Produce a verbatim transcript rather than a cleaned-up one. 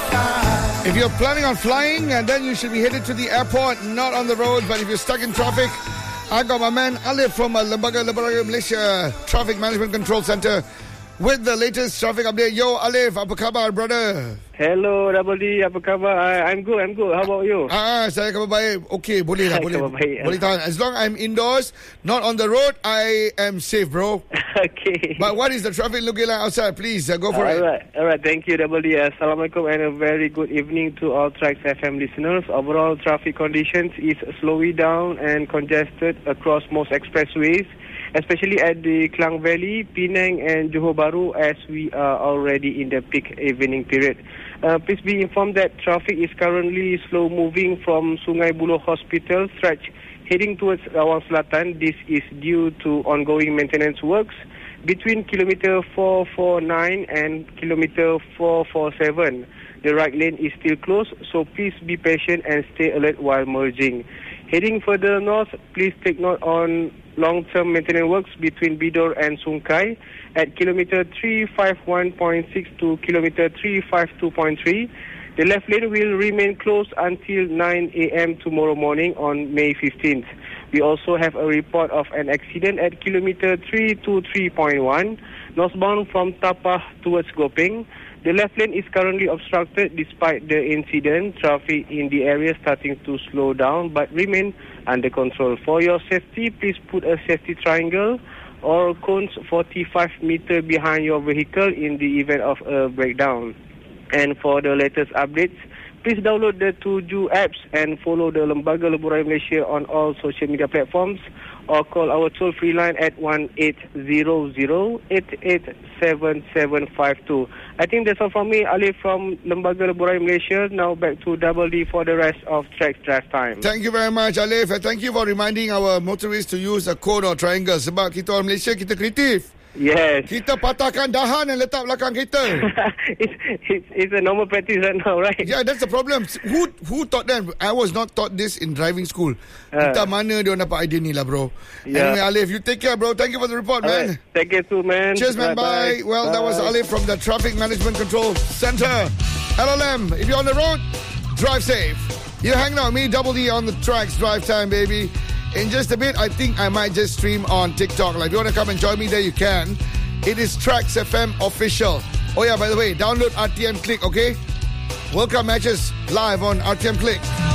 If you're planning on flying, and then you should be headed to the airport, not on the road. But if you're stuck in traffic, I got my man Alif from uh, Lembaga Lembaga Malaysia Traffic Management Control Center with the latest traffic update. Yo, Alif, apa khabar, brother? Hello, Double D, apa khabar? I, I'm good, I'm good. How about you? Ah, saya khabar baik. Okay, boleh lah, boleh. Khabar baik. Boleh tahan. As long I'm indoors, not on the road, I am safe, bro. Okay. But what is the traffic looking like outside? Please, uh, go for all it. Right, all right. Thank you, Double D. Assalamualaikum and a very good evening to all Tracks F M listeners. Overall traffic conditions is slowing down and congested across most expressways, especially at the Klang Valley, Penang and Johor Bahru, as we are already in the peak evening period. Uh, please be informed that traffic is currently slow moving from Sungai Buloh Hospital stretch heading towards Rawang Selatan. This is due to ongoing maintenance works between kilometer four forty-nine and kilometer four forty-seven. The right lane is still closed, so please be patient and stay alert while merging. Heading further north, please take note on long-term maintenance works between Bidor and Sungkai at kilometer three fifty-one point six to kilometer three fifty-two point three. The left lane will remain closed until nine a.m. tomorrow morning on May fifteenth. We also have a report of an accident at kilometer three twenty-three point one, northbound from Tapah towards Gopeng. The left lane is currently obstructed. Despite the incident, traffic in the area starting to slow down but remain under control. For your safety, please put a safety triangle or cones forty-five meters behind your vehicle in the event of a breakdown. And for the latest updates, please download the Tuju apps and follow the Lembaga Leburai Malaysia on all social media platforms, or call our toll-free line at one eight hundred, eight eight seven seven five two. I think that's all from me, Ali from Lembaga Leburai Malaysia. Now back to Double D for the rest of Tracks Drive Time. Thank you very much, Alif. And thank you for reminding our motorists to use a cone or triangle. Sebab kita orang Malaysia, kita kreatif. Yes. Kita patahkan dahan dan letak belakang kereta. it's, it's, it's a normal practice right now, right? Yeah, that's the problem. Who who taught them? I was not taught this in driving school. Uh, Entah mana dia dapat idea ni lah, bro. Yeah. Anyway, Alif, you take care, bro. Thank you for the report, man. Right. Take care too, man. Cheers, man. Bye. Bye. Well, bye. That was Alif from the Traffic Management Control Center. L L M, if you're on the road, drive safe. You're hanging out with me, Double D on the Tracks Drive Time, baby. In just a bit, I think I might just stream on TikTok. Like, if you want to come and join me there, you can. It is Tracks F M official. Oh yeah, by the way, download R T M Click, okay? World Cup matches live on R T M Click.